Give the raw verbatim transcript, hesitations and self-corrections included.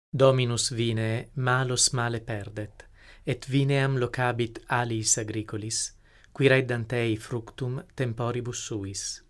Dominus vinee malos male perdet, et vineam locabit aliis agricolis, qui reddant ei fructum temporibus suis.